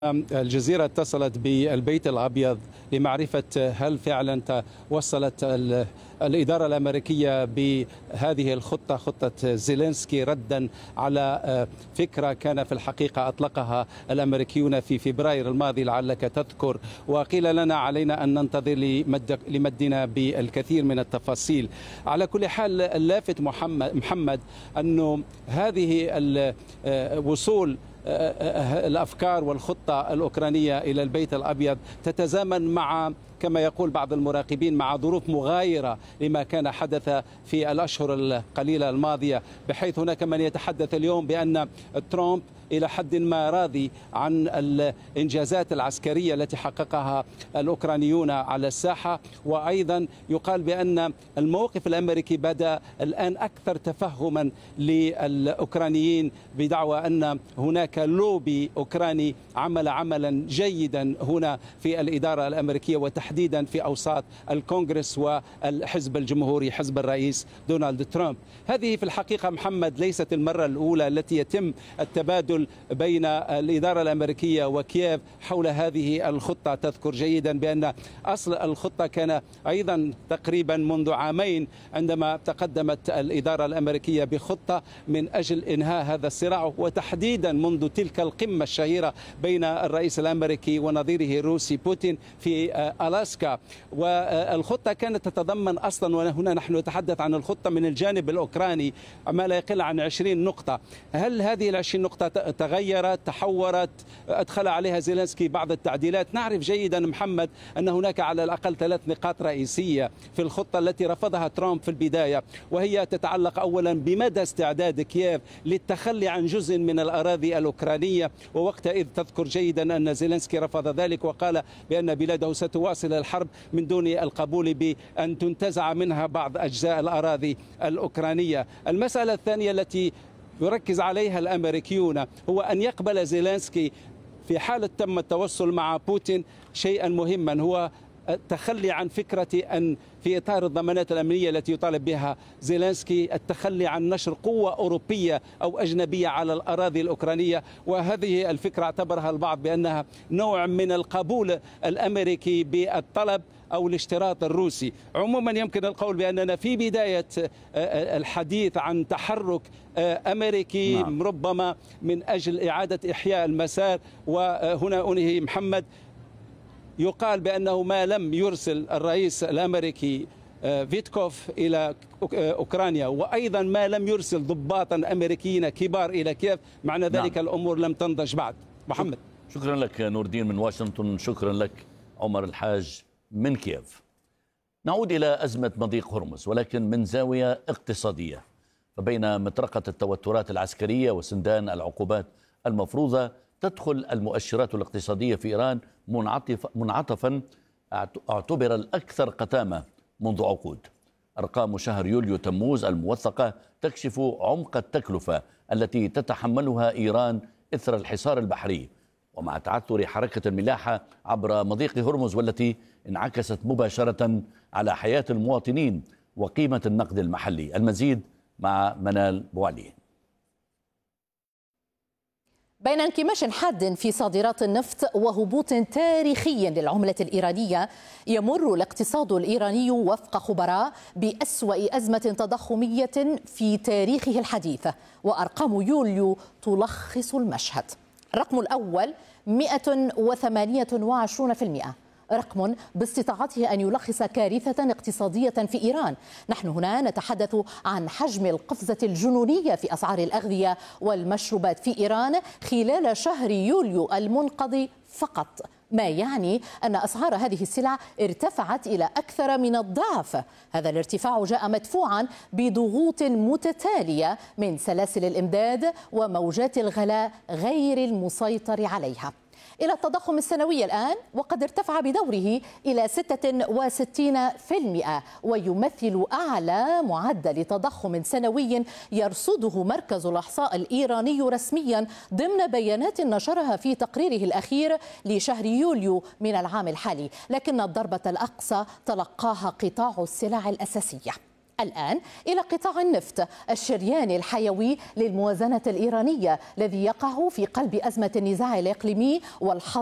الجزيرة اتصلت بالبيت الأبيض لمعرفة هل فعلا توصلت الإدارة الأمريكية بهذه الخطة، خطة زيلينسكي، ردا على فكرة كان في الحقيقة أطلقها الأمريكيون في فبراير الماضي لعلك تذكر، وقيل لنا علينا أن ننتظر لمدنا بالكثير من التفاصيل. على كل حال، اللافت محمد أنه هذه وصول الأفكار والخطة الأوكرانية إلى البيت الأبيض تتزامن مع، كما يقول بعض المراقبين، مع ظروف مغايرة لما كان حدث في الأشهر القليلة الماضية، بحيث هناك من يتحدث اليوم بأن ترامب إلى حد ما راضي عن الإنجازات العسكرية التي حققها الأوكرانيون على الساحة، وأيضا يقال بأن الموقف الأمريكي بدأ الآن أكثر تفهما للأوكرانيين، بدعوى أن هناك لوبي أوكراني عمل عملا جيدا هنا في الإدارة الأمريكية، وتحديدا في أوساط الكونغرس والحزب الجمهوري، حزب الرئيس دونالد ترامب. هذه في الحقيقة محمد ليست المرة الأولى التي يتم التبادل بين الإدارة الأمريكية وكييف حول هذه الخطة. تذكر جيدا بأن أصل الخطة كان أيضا تقريبا منذ عامين، عندما تقدمت الإدارة الأمريكية بخطة من أجل إنهاء هذا الصراع، وتحديدا منذ تلك القمة الشهيرة بين الرئيس الأمريكي ونظيره الروسي بوتين في ألاسكا. والخطة كانت تتضمن أصلا، وهنا نحن نتحدث عن الخطة من الجانب الأوكراني، ما لا يقل عن 20 نقطة. هل هذه ال20 نقطة تغيرت، تحورت، أدخل عليها زيلينسكي بعض التعديلات؟ نعرف جيدا محمد أن هناك على الأقل 3 نقاط رئيسية في الخطة التي رفضها ترامب في البداية، وهي تتعلق أولا بمدى استعداد كييف للتخلي عن جزء من الأراضي الأوكرانية، ووقتئذ تذكر جيدا أن زيلينسكي رفض ذلك وقال بأن بلاده ستواصل الحرب من دون القبول بأن تنتزع منها بعض أجزاء الأراضي الأوكرانية. المسألة الثانية التي يركز عليها الأمريكيون هو أن يقبل زيلينسكي في حالة تم التوصل مع بوتين شيئا مهما، هو التخلي عن فكرة أن في إطار الضمانات الأمنية التي يطالب بها زيلينسكي التخلي عن نشر قوة أوروبية أو أجنبية على الأراضي الأوكرانية. وهذه الفكرة اعتبرها البعض بأنها نوع من القبول الأمريكي بالطلب أو الاشتراط الروسي. عموما يمكن القول بأننا في بداية الحديث عن تحرك أمريكي، نعم، ربما من أجل إعادة إحياء المسار. وهنا أنهي محمد، يقال بأنه ما لم يرسل الرئيس الأمريكي فيتكوف إلى أوكرانيا، وأيضا ما لم يرسل ضباطا أمريكيين كبار إلى كييف، معنى ذلك نعم، الأمور لم تنضج بعد. محمد، شكرا لك نور الدين من واشنطن. شكرا لك عمر الحاج من كييف. نعود إلى أزمة مضيق هرمز، ولكن من زاوية اقتصادية. فبين مطرقة التوترات العسكرية وسندان العقوبات المفروضة، تدخل المؤشرات الاقتصادية في إيران منعطفا اعتبر الأكثر قتامة منذ عقود. أرقام شهر يوليو تموز الموثقة تكشف عمق التكلفة التي تتحملها إيران إثر الحصار البحري، ومع تعثر حركة الملاحة عبر مضيق هرمز، والتي انعكست مباشرة على حياة المواطنين وقيمة النقد المحلي. المزيد مع منال بوعلي. بين انكماش حاد في صادرات النفط وهبوط تاريخي للعملة الإيرانية، يمر الاقتصاد الإيراني وفق خبراء بأسوأ أزمة تضخمية في تاريخه الحديث، وأرقام يوليو تلخص المشهد. الرقم الأول 128%، رقم باستطاعته أن يلخص كارثة اقتصادية في إيران. نحن هنا نتحدث عن حجم القفزة الجنونية في أسعار الأغذية والمشروبات في إيران خلال شهر يوليو المنقضي فقط، ما يعني أن أسعار هذه السلع ارتفعت إلى أكثر من الضعف. هذا الارتفاع جاء مدفوعا بضغوط متتالية من سلاسل الإمداد وموجات الغلاء غير المسيطر عليها. إلى التضخم السنوي الآن، وقد ارتفع بدوره إلى 66%، ويمثل أعلى معدل تضخم سنوي يرصده مركز الإحصاء الإيراني رسميا ضمن بيانات نشرها في تقريره الأخير لشهر يوليو من العام الحالي. لكن الضربة الأقصى تلقاها قطاع السلع الأساسية. الآن إلى قطاع النفط، الشريان الحيوي للموازنة الإيرانية الذي يقع في قلب أزمة النزاع الإقليمي والحظر